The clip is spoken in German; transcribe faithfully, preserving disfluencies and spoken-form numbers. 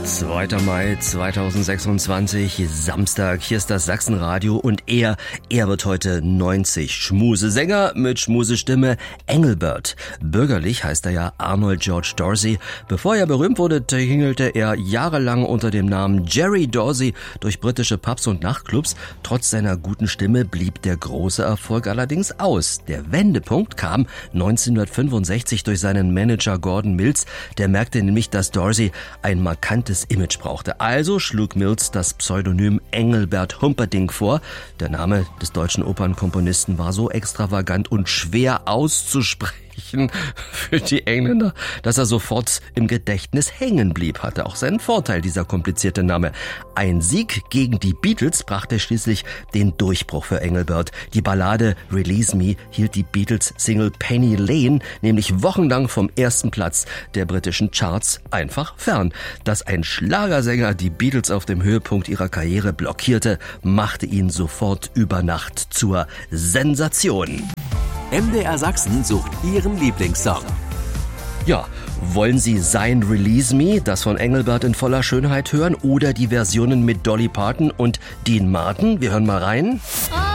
zweiter Mai zweitausendsechsundzwanzig, Samstag. Hier ist das Sachsenradio und er, er wird heute neunzig. Schmusesänger mit Schmusestimme, Engelbert. Bürgerlich heißt er ja Arnold George Dorsey. Bevor er berühmt wurde, tingelte er jahrelang unter dem Namen Jerry Dorsey durch britische Pubs und Nachtclubs. Trotz seiner guten Stimme blieb der große Erfolg allerdings aus. Der Wendepunkt kam neunzehnhundertfünfundsechzig durch seinen Manager Gordon Mills. Der merkte nämlich, dass Dorsey ein markantes Image brauchte. Also schlug Mills das Pseudonym Engelbert Humperdinck vor. Der Name des deutschen Opernkomponisten war so extravagant und schwer auszusprechen für die Engländer, dass er sofort im Gedächtnis hängen blieb. Hatte auch seinen Vorteil, dieser komplizierte Name. Ein Sieg gegen die Beatles brachte schließlich den Durchbruch für Engelbert. Die Ballade Release Me hielt die Beatles-Single Penny Lane nämlich wochenlang vom ersten Platz der britischen Charts einfach fern. Dass ein Schlagersänger die Beatles auf dem Höhepunkt ihrer Karriere blockierte, machte ihn sofort über Nacht zur Sensation. M D R Sachsen sucht Ihren Lieblingssong. Ja, wollen Sie sein Release Me, das von Engelbert in voller Schönheit hören, oder die Versionen mit Dolly Parton und Dean Martin? Wir hören mal rein. Oh.